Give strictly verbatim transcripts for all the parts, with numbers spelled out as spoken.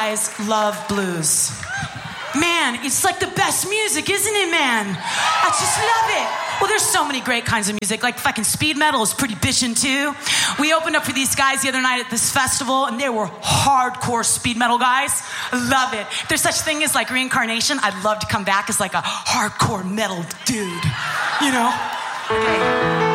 guys love blues. Man, it's like the best music, isn't it, man? I just love it. Well, there's so many great kinds of music. Like fucking speed metal is pretty bishin' too. We opened up for these guys the other night at this festival, and they were hardcore speed metal guys. I love it. If there's such thing as like reincarnation, I'd love to come back as like a hardcore metal dude. You know? Okay.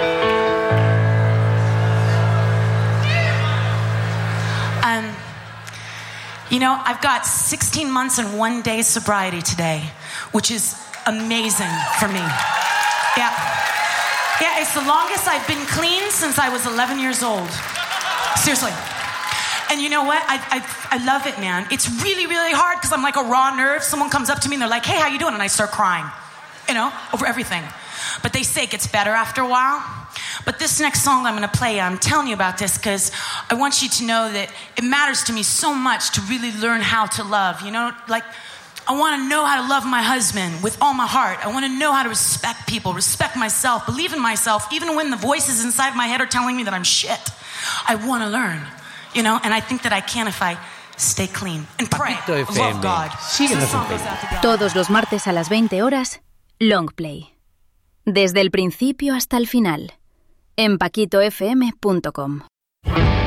Um, you know, I've got sixteen months and one day sobriety today, which is amazing for me. Yeah. Yeah, it's the longest I've been clean since I was eleven years old. Seriously. And you know what? I I, I love it, man. It's really, really hard because I'm like a raw nerve. Someone comes up to me and they're like, hey, how you doing? And I start crying, you know, over everything. But they say it gets better after a while. But this next song I'm going to play, I'm telling you about this because I want you to know that it matters to me so much to really learn how to love. You know, like, I want to know how to love my husband with all my heart. I want to know how to respect people, respect myself, believe in myself, even when the voices inside my head are telling me that I'm shit. I want to learn, you know, and I think that I can if I stay clean and pray. Love God. Todos los martes a las veinte horas, Long Play. Desde el principio hasta el final. En paquito f m punto com.